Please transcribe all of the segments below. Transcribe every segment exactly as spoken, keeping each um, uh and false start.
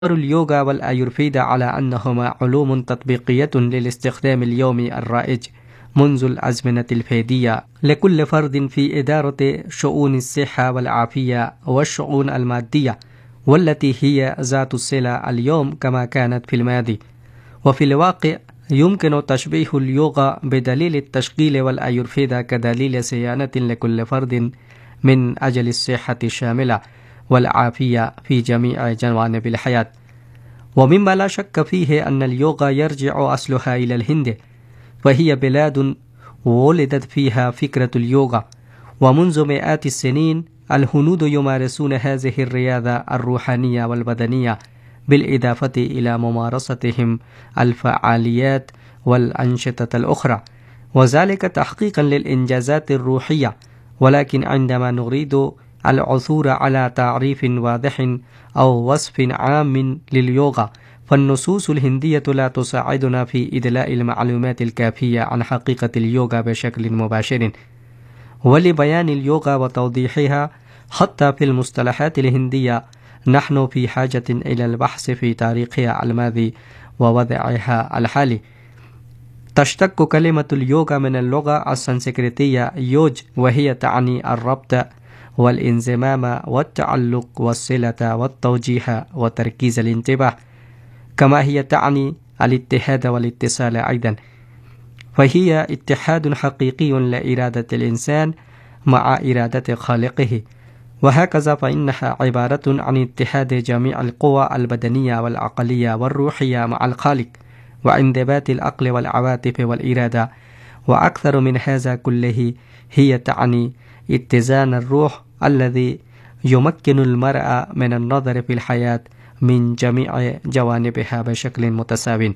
اليوغا والآيورفيدا على أنهما علوم تطبيقية للاستخدام اليومي الرائج منذ الأزمنة الفيدية لكل فرد في إدارة شؤون الصحة والعافية والشؤون المادية، والتي هي ذات الصلة اليوم كما كانت في الماضي. وفي الواقع يمكن تشبيه اليوغا بدليل التشغيل والآيورفيدا كدليل صيانة لكل فرد من أجل الصحة الشاملة والعافية في جميع جوانب الحياة. ومما لا شك فيه أن اليوغا يرجع أصلها إلى الهند، فهي بلاد ولدت فيها فكرة اليوغا، ومنذ مئات السنين الهنود يمارسون هذه الرياضة الروحانية والبدنية بالإضافة إلى ممارستهم الفعاليات والأنشطة الأخرى، وذلك تحقيقا للإنجازات الروحية. ولكن عندما نريد العثور على تعريف واضح أو وصف عام لليوغا، فالنصوص الهندية لا تساعدنا في إدلاء المعلومات الكافية عن حقيقة اليوغا بشكل مباشر. ولبيان اليوغا وتوضيحها حتى في المصطلحات الهندية، نحن في حاجة إلى البحث في تاريخها الماضي ووضعها الحالي. تشتق كلمة اليوغا من اللغة السنسكريتية يوج، وهي تعني الربط والانضمام والتعلق والصلة والتوجيه وتركيز الانتباه، كما هي تعني الاتحاد والاتصال أيضا، فهي اتحاد حقيقي لإرادة الإنسان مع إرادة خالقه. وهكذا فإنها عبارة عن اتحاد جميع القوى البدنية والعقلية والروحية مع الخالق، وانضباط العقل والعواطف والإرادة. وأكثر من هذا كله، هي تعني اتزان الروح الذي يمكن المرء من النظر في الحياة من جميع جوانبها بشكل متساو.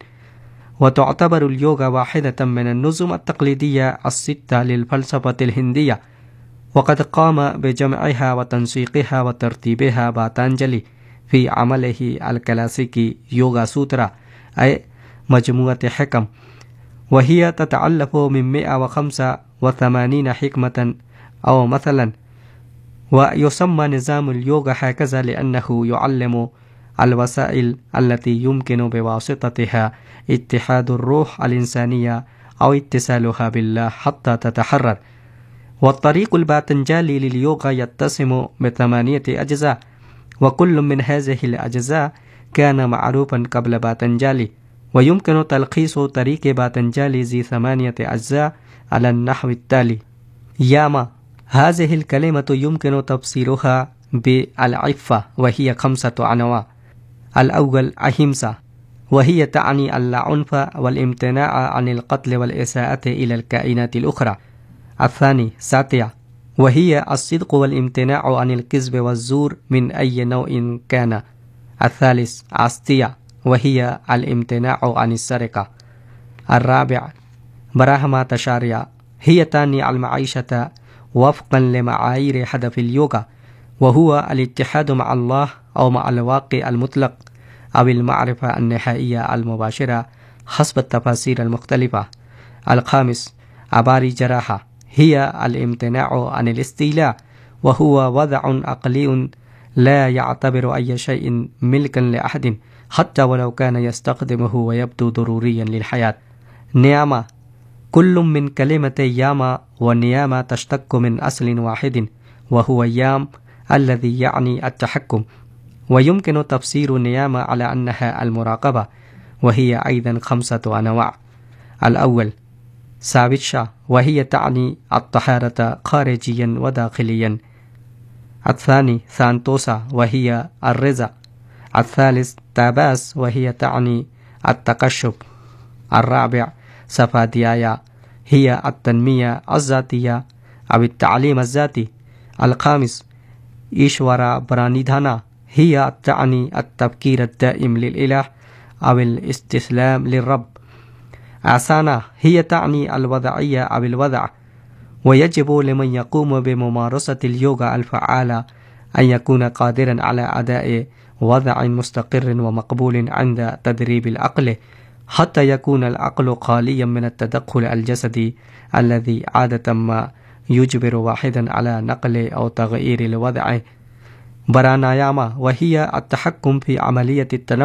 وتعتبر اليوغا واحدة من النظم التقليدية الستة للفلسفة الهندية، وقد قام بجمعها وتنسيقها وترتيبها باتانجلي في عمله الكلاسيكي يوغا سوترا، أي مجموعة حكم، وهي تتألف من مئة وخمسة وثمانين حكمة أو مثلا. ويسمى نظام اليوغا هكذا لأنه يعلم الوسائل التي يمكن بواسطتها اتحاد الروح الإنسانية أو اتصالها بالله حتى تتحرر. والطريق الباتنجالي لليوغا يتسم بثمانية أجزاء، وكل من هذه الأجزاء كان معروفا قبل باتنجالي. ويمكن تلخيص طريق باتنجالي ذي ثمانية أجزاء على النحو التالي: ياما، هذه الكلمة يمكن تفسيرها بالعفة، وهي خمسة أنواع. الأول أهيمسا، وهي تعني العنف والامتناع عن القتل والإساءة إلى الكائنات الأخرى. الثاني ساتيا، وهي الصدق والامتناع عن الكذب والزور من أي نوع كان. الثالث عستيا، وهي الامتناع عن السرقة. الرابع براهماتشاريا، هي تعني المعيشة وفقا لمعايير هدف اليوغا، وهو الاتحاد مع الله أو مع الواقع المطلق أو المعرفة النهائية المباشرة حسب التفاسير المختلفة. الخامس أباري جراحة، هي الامتناع عن الاستيلاء، وهو وضع عقلي لا يعتبر أي شيء ملكا لأحد حتى ولو كان يستخدمه ويبدو ضروريا للحياة. نياما، كل من كلمتي ياما ونياما تشتق من أصل واحد، وهو يام الذي يعني التحكم. ويمكن تفسير نياما على أنها المراقبة، وهي أيضا خمسة أنواع. الأول ساويتشا، وهي تعني الطهارة خارجيا وداخليا. الثاني سانتوسا، وهي الرزق. الثالث تاباس، وهي تعني التقشف. الرابع سفاديايا، هي التنمية الذاتية أو التعليم الذاتي. الخامس إيشورا برانيدانا، هي تعني التفكير الدائم للإله أو الاستسلام للرب. أسانا، هي تعني الوضعية أو الوضع. ويجب لمن يقوم بممارسة اليوغا الفعالة أن يكون قادرا على أداء وضع مستقر ومقبول عند تدريب العقل، حتى يكون العقل خاليا من التدخل الجسدي الذي عادة ما يجبر واحدا على نقل أو تغيير الوضع बरानायामा वहिया अत्तहक्कुम फी अमलियत